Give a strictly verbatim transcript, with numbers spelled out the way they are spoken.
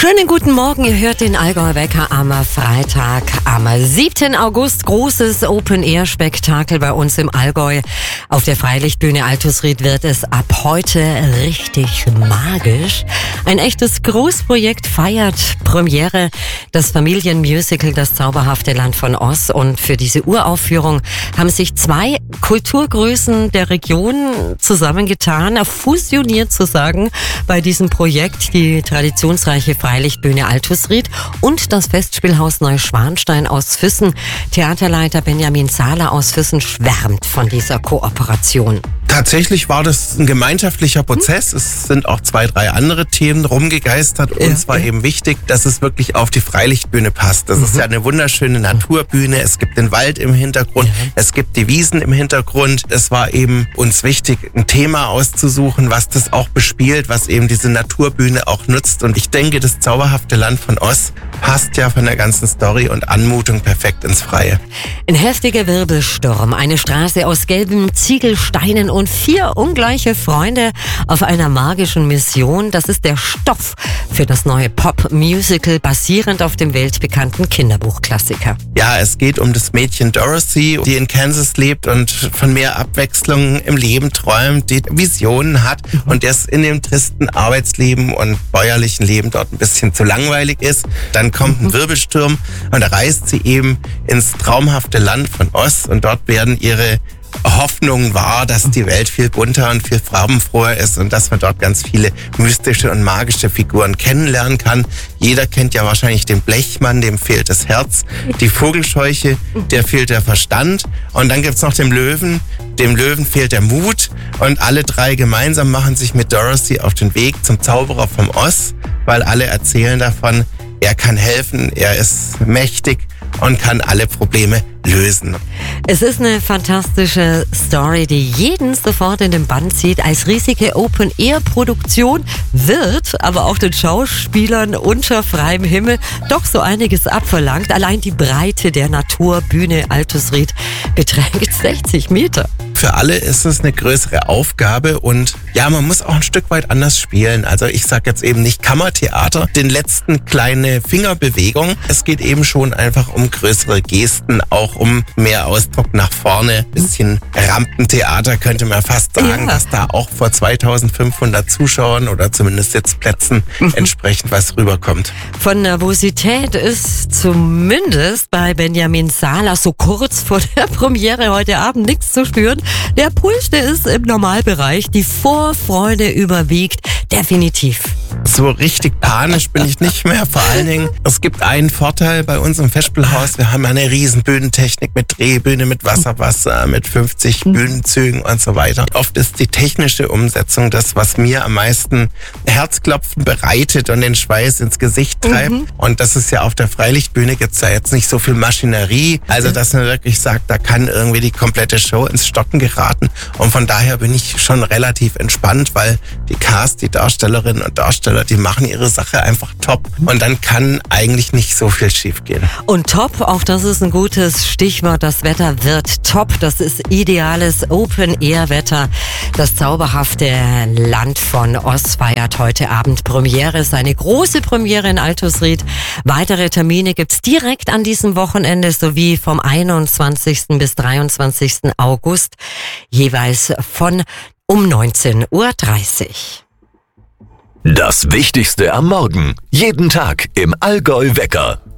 Schönen guten Morgen, ihr hört den Allgäu Wecker am Freitag, am siebten August. Großes Open-Air-Spektakel bei uns im Allgäu. Auf der Freilichtbühne Altusried wird es ab heute richtig magisch. Ein echtes Großprojekt feiert Premiere, das Familienmusical Das zauberhafte Land von Oz. Und für diese Uraufführung haben sich zwei Kulturgrößen der Region zusammengetan, fusioniert zu sagen, bei diesem Projekt, die traditionsreiche Freilichtbühne Altusried und das Festspielhaus Neuschwanstein aus Füssen. Theaterleiter Benjamin Zahler aus Füssen schwärmt von dieser Kooperation. Tatsächlich war das ein gemeinschaftlicher Prozess. Es sind auch zwei, drei andere Themen rumgegeistert. Uns war eben wichtig, dass es wirklich auf die Freilichtbühne passt. Das mhm. ist ja eine wunderschöne Naturbühne. Es gibt den Wald im Hintergrund. Ja. Es gibt die Wiesen im Hintergrund. Es war eben uns wichtig, ein Thema auszusuchen, was das auch bespielt, was eben diese Naturbühne auch nutzt. Und ich denke, das zauberhafte Land von Oz passt ja von der ganzen Story und Anmutung perfekt ins Freie. Ein heftiger Wirbelsturm, eine Straße aus gelben Ziegelsteinen und vier ungleiche Freunde auf einer magischen Mission. Das ist der Stoff für das neue Pop-Musical, basierend auf dem weltbekannten Kinderbuchklassiker. Ja, es geht um das Mädchen Dorothy, die in Kansas lebt und von mehr Abwechslung im Leben träumt, die Visionen hat und das in dem tristen Arbeitsleben und bäuerlichen Leben dort ein bisschen zu langweilig ist. Dann kommt ein Wirbelsturm und da reist sie eben ins traumhafte Land von Oz und dort werden ihre Hoffnung war, dass die Welt viel bunter und viel farbenfroher ist und dass man dort ganz viele mystische und magische Figuren kennenlernen kann. Jeder kennt ja wahrscheinlich den Blechmann, dem fehlt das Herz, die Vogelscheuche, der fehlt der Verstand und dann gibt's noch den Löwen, dem Löwen fehlt der Mut und alle drei gemeinsam machen sich mit Dorothy auf den Weg zum Zauberer vom Oz, weil alle erzählen davon, er kann helfen, er ist mächtig und kann alle Probleme lösen. Es ist eine fantastische Story, die jeden sofort in den Bann zieht. Als riesige Open-Air-Produktion wird aber auch den Schauspielern unter freiem Himmel doch so einiges abverlangt. Allein die Breite der Naturbühne Altusried beträgt sechzig Meter. Für alle ist es eine größere Aufgabe und ja, man muss auch ein Stück weit anders spielen. Also ich sage jetzt eben nicht Kammertheater, den letzten kleine Fingerbewegung. Es geht eben schon einfach um größere Gesten, auch um mehr Ausdruck nach vorne. Bisschen Rampentheater könnte man fast sagen, ja, dass da auch vor zweitausendfünfhundert Zuschauern oder zumindest Sitzplätzen mhm. entsprechend was rüberkommt. Von Nervosität ist zumindest bei Benjamin Zahler so kurz vor der Premiere heute Abend nichts zu spüren. Der Puls, der ist im Normalbereich. Die Vorfreude überwiegt definitiv. So richtig panisch bin ich nicht mehr. Vor allen Dingen, es gibt einen Vorteil bei uns im Festspielhaus. Wir haben eine riesen Bühnentechnik mit Drehbühne, mit Wasserwasser, mit fünfzig Bühnenzügen und so weiter. Oft ist die technische Umsetzung das, was mir am meisten Herzklopfen bereitet und den Schweiß ins Gesicht treibt. Mhm. Und das ist ja auf der Freilichtbühne, gibt's ja jetzt nicht so viel Maschinerie. Also, dass man wirklich sagt, da kann irgendwie die komplette Show ins Stocken geraten. Und von daher bin ich schon relativ entspannt, weil die Cast, die Darstellerinnen und Darsteller, die machen ihre Sache einfach top. Und dann kann eigentlich nicht so viel schief gehen. Und top, auch das ist ein gutes Stichwort. Das Wetter wird top. Das ist ideales Open-Air-Wetter. Das zauberhafte Land von Oz feiert heute Abend Premiere. Seine große Premiere in Altusried. Weitere Termine gibt's direkt an diesem Wochenende sowie vom einundzwanzigsten bis dreiundzwanzigsten August. Jeweils von um neunzehn Uhr dreißig. Das Wichtigste am Morgen. Jeden Tag im Allgäu Wecker.